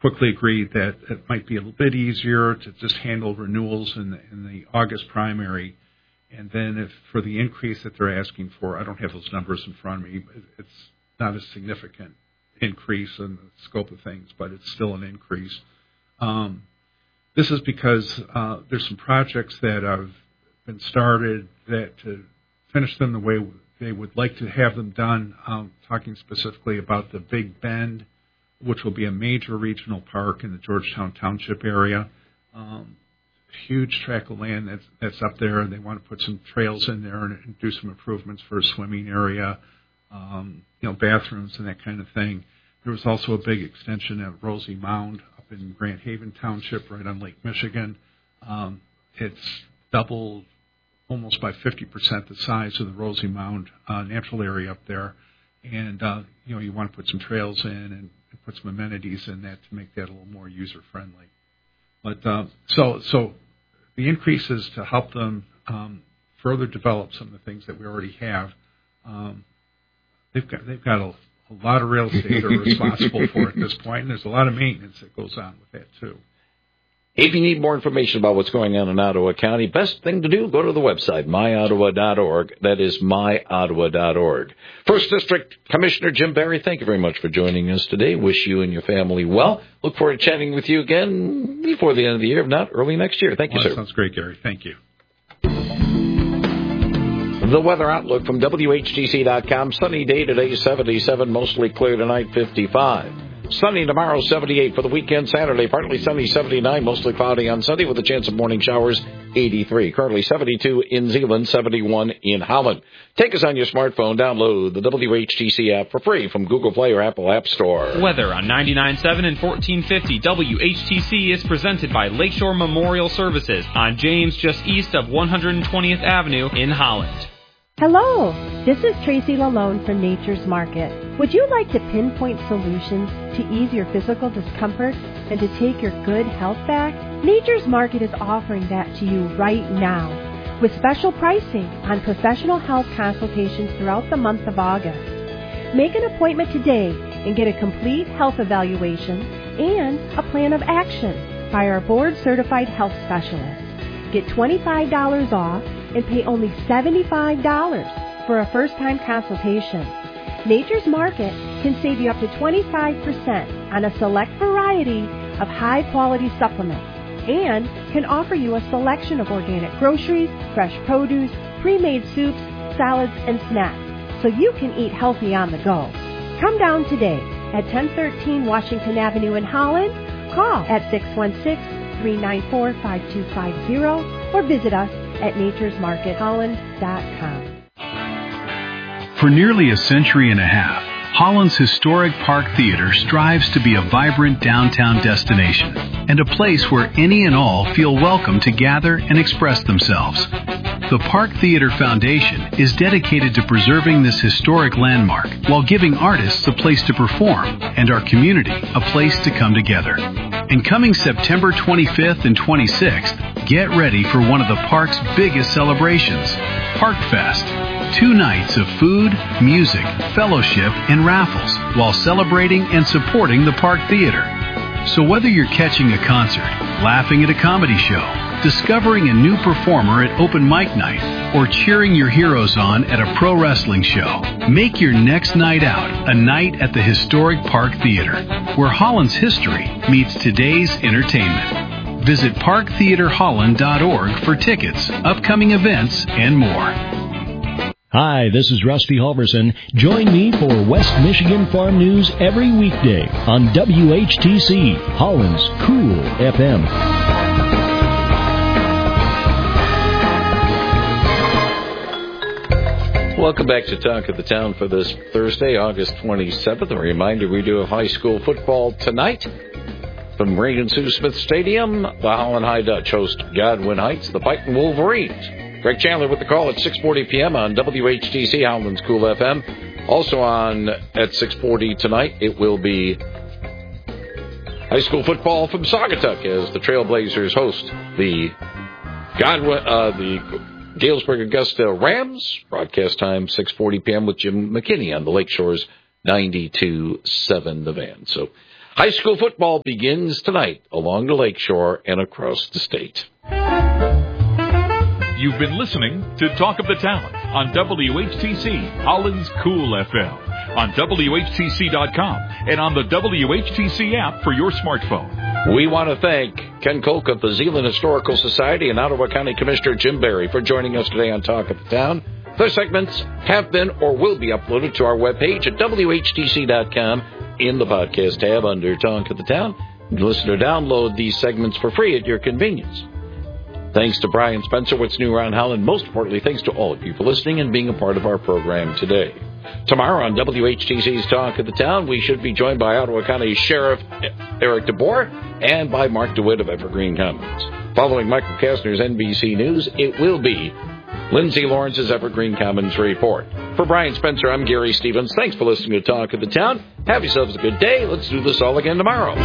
quickly agreed that it might be a little bit easier to just handle renewals in the August primary. And then if for the increase that they're asking for, I don't have those numbers in front of me, but it's not a significant increase in the scope of things, but it's still an increase. This is because there's some projects that have been started that to finish them the way they would like to have them done, talking specifically about the Big Bend, which will be a major regional park in the Georgetown Township area. Huge tract of land that's up there, and they want to put some trails in there and do some improvements for a swimming area, bathrooms and that kind of thing. There was also a big extension at Rosie Mound up in Grand Haven Township, right on Lake Michigan. It's doubled almost by 50% the size of the Rosie Mound natural area up there, and you want to put some trails in and put some amenities in that to make that a little more user friendly. But so the increase is to help them further develop some of the things that we already have. They've got a lot of real estate they're responsible for at this point, and there's a lot of maintenance that goes on with that too. If you need more information about what's going on in Ottawa County, best thing to do, go to the website, myottawa.org. That is myottawa.org. First District Commissioner Jim Barry, thank you very much for joining us today. Wish you and your family well. Look forward to chatting with you again before the end of the year, if not early next year. Thank you, sir. That sounds great, Gary. Thank you. The weather outlook from WHTC.com. Sunny day today, 77. Mostly clear tonight, 55. Sunny tomorrow, 78 for the weekend. Saturday, partly sunny, 79. Mostly cloudy on Sunday with a chance of morning showers, 83. Currently 72 in Zeeland, 71 in Holland. Take us on your smartphone. Download the WHTC app for free from Google Play or Apple App Store. Weather on 99.7 and 1450 WHTC is presented by Lakeshore Memorial Services on James, just east of 120th Avenue in Holland. Hello, this is Tracy Lalone from Nature's Market. Would you like to pinpoint solutions to ease your physical discomfort and to take your good health back? Nature's Market is offering that to you right now with special pricing on professional health consultations throughout the month of August. Make an appointment today and get a complete health evaluation and a plan of action by our board-certified health specialist. Get $25 off and pay only $75 for a first-time consultation. Nature's Market can save you up to 25% on a select variety of high-quality supplements and can offer you a selection of organic groceries, fresh produce, pre-made soups, salads, and snacks so you can eat healthy on the go. Come down today at 1013 Washington Avenue in Holland. Call at 616-394-5250 or visit us at naturesmarketholland.com. For nearly a century and a half, Holland's historic Park Theater strives to be a vibrant downtown destination and a place where any and all feel welcome to gather and express themselves. The Park Theater Foundation is dedicated to preserving this historic landmark while giving artists a place to perform and our community a place to come together. And coming September 25th and 26th, get ready for one of the park's biggest celebrations, Park Fest. 2 nights of food, music, fellowship, and raffles while celebrating and supporting the Park Theater. So whether you're catching a concert, laughing at a comedy show, discovering a new performer at open mic night, or cheering your heroes on at a pro wrestling show, make your next night out a night at the historic Park Theater, where Holland's history meets today's entertainment. Visit parktheaterholland.org for tickets, upcoming events, and more. Hi, this is Rusty Halverson. Join me for West Michigan Farm News every weekday on WHTC, Holland's Cool FM. Welcome back to Talk of the Town for this Thursday, August 27th. A reminder, we do have high school football tonight. From Regan Sue Smith Stadium, the Holland High Dutch host Godwin Heights, the Fighting Wolverines. Greg Chandler with the call at 6:40 p.m. on WHTC, Holland's Cool FM. Also on at 6:40 tonight, it will be high school football from Saugatuck as the Trailblazers host the Galesburg Augusta Rams. Broadcast time 6:40 p.m. with Jim McKinney on the Lakeshore's 92.7 The Van. So High school football begins tonight along the lakeshore and across the state. You've been listening to Talk of the Town on WHTC, Holland's Cool FM, on WHTC.com, and on the WHTC app for your smartphone. We want to thank Ken Kolk of the Zeeland Historical Society and Ottawa County Commissioner Jim Barry for joining us today on Talk of the Town. Their segments have been or will be uploaded to our webpage at WHTC.com in the podcast tab under Talk of the Town. You can listen or download these segments for free at your convenience. Thanks to Brian Spencer, What's New Around Holland. Most importantly, thanks to all of you for listening and being a part of our program today. Tomorrow on WHTC's Talk of the Town, we should be joined by Ottawa County Sheriff Eric DeBoer and by Mark DeWitt of Evergreen Commons. Following Michael Kastner's NBC News, it will be Lindsay Lawrence's Evergreen Commons Report. For Brian Spencer, I'm Gary Stevens. Thanks for listening to Talk of the Town. Have yourselves a good day. Let's do this all again tomorrow.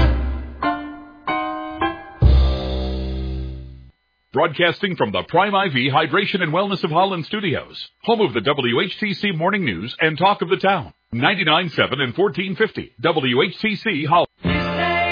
Broadcasting from the Prime IV Hydration and Wellness of Holland Studios, home of the WHTC Morning News and Talk of the Town. 99.7 and 1450 WHTC Holland.